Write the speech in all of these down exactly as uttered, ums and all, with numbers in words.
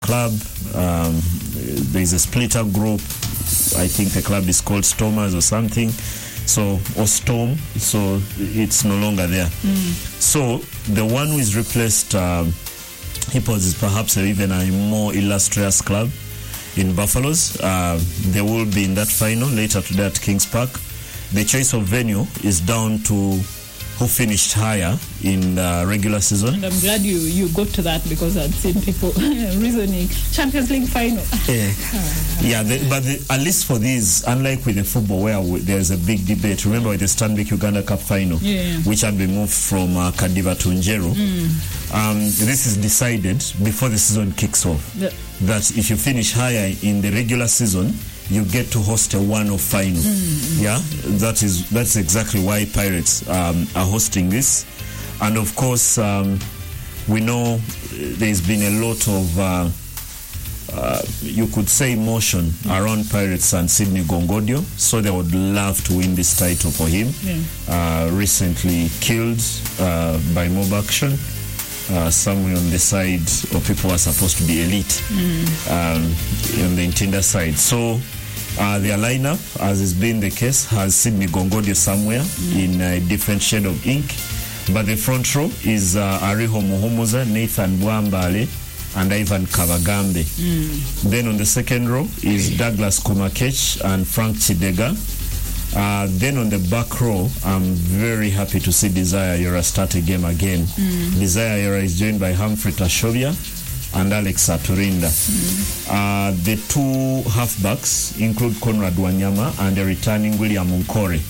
club. Um, there's a splitter group. I think the club is called Stormers or something. So, or Storm. So it's no longer there. Mm. So the one who is replaced um, Hippos is perhaps even a more illustrious club in Buffaloes. Uh, they will be in that final later today at Kings Park. The choice of venue is down to who finished higher in the regular season. And I'm glad you, you got to that, because I'd seen people reasoning Champions League final. Yeah, yeah the, but the, at least for these, unlike with the football where we, there's a big debate, remember with the Stanbic Uganda Cup final, yeah. which had been moved from uh, Kadiba to Njeru, mm. um, this is decided before the season kicks off, yeah. that if you finish higher in the regular season, you get to host a one-off final. Mm-hmm. Yeah, that is that's exactly why Pirates um, are hosting this. And of course, um, we know there's been a lot of, uh, uh, you could say, emotion around Pirates and Sydney Gongodio. So they would love to win this title for him. Yeah. Uh, recently killed uh, by mob action. Uh, somewhere on the side of people who are supposed to be elite, mm. um, on the intender side. So uh, their lineup, as has been the case, has Sydney Gongodio somewhere mm. in a different shade of ink. But the front row is uh, Ariho Muhumuza, Nathan Bwambale, and Ivan Kavagambe. Mm. Then on the second row is Douglas Kumakech and Frank Chidega. Uh, then on the back row, I'm very happy to see Desire Yora start a game again. Mm. Desire Yora is joined by Humphrey Tashobia and Alex Saturinda. Mm. Uh, the two halfbacks include Conrad Wanyama and the returning William Munkore,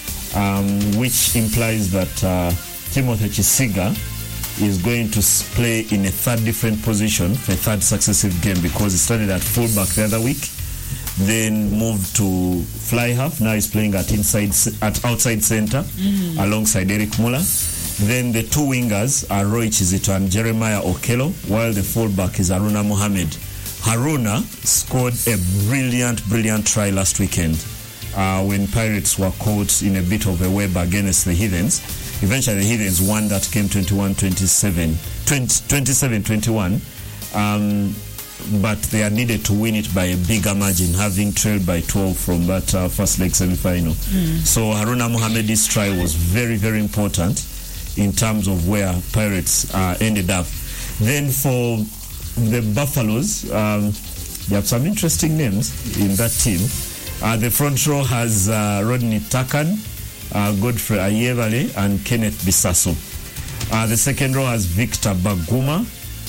um, which implies that uh, Timothy Chisiga is going to play in a third different position for a third successive game, because he started at fullback the other week, then moved to fly half. Now he's playing at inside at outside center mm-hmm. alongside Eric Muller. Then the two wingers are Roy Chizito and Jeremiah Okello, while the fullback is Haruna Mohamed. Haruna scored a brilliant, brilliant try last weekend uh, when Pirates were caught in a bit of a web against the Heathens. Eventually the Heathens won that game twenty-one twenty-seven, twenty-seven twenty-one. Um, but they are needed to win it by a bigger margin, having trailed by twelve from that uh, first leg semi-final. Mm. So Haruna Mohamed's try was very, very important in terms of where Pirates uh, ended up. Then for the Buffaloes, um, they have some interesting names in that team. Uh, the front row has uh, Rodney Takan, uh, Godfrey Ayevale, and Kenneth Bisaso. Uh, the second row has Victor Baguma,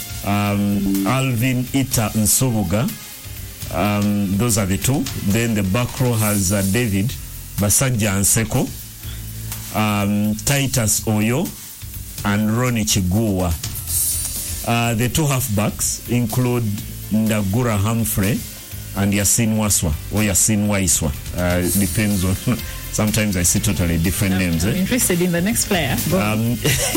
Um, Alvin Ita Nsobuga. Um, those are the two. Then the back row has uh, David Basanja Anseko, um, Titus Oyo, and Ronnie Chigua. Uh, the two halfbacks include Ndagura Humphrey and Yasin Waswa or Yasin Waiswa. Uh, depends on. Sometimes I see totally different I'm, names. I'm eh? interested in the next player. Um,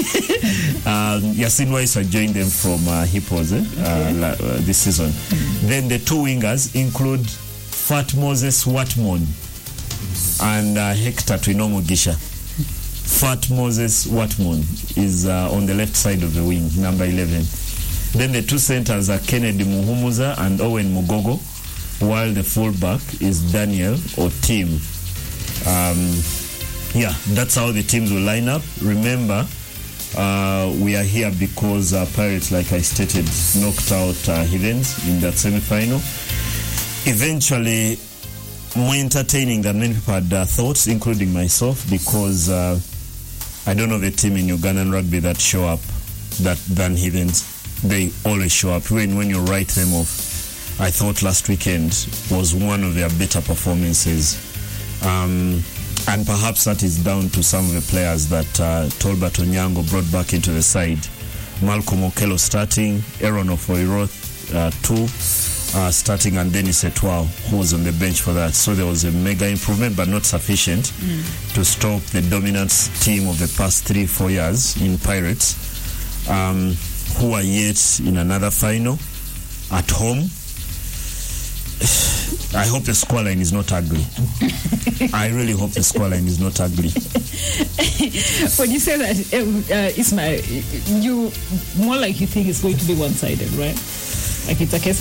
um, Yasin Waiswa joined them from uh, Hippos eh? okay. uh, uh, this season. Mm-hmm. Then the two wingers include Fat Moses Watmon mm-hmm. and uh, Hector Twinomugisha. Fat Moses Watmon is uh, on the left side of the wing, number eleven. Then the two centers are Kennedy Muhumuza and Owen Mugogo, while the fullback is Daniel Otim. Um, yeah, that's how the teams will line up. Remember, uh, we are here because uh, Pirates, like I stated, knocked out uh, Heathens in that semi-final. Eventually, more entertaining than many people had uh, thought, including myself, because uh, I don't know the team in Ugandan rugby that show up that than Heathens. They always show up. When when you write them off, I thought last weekend was one of their better performances. Um, and perhaps that is down to some of the players that uh, Tolbert Onyango brought back into the side. Malcolm Okello starting, Aaron Ofoiroth uh, two uh, starting, and Dennis Etwao, who was on the bench for that. So there was a mega improvement, but not sufficient mm. to stop the dominant team of the past three, four years in Pirates, um, who are yet in another final at home. I hope the scoreline is not ugly. I really hope the scoreline is not ugly. When you say that, uh, Ismail, you more like you think it's going to be one-sided, right? Like it's a case of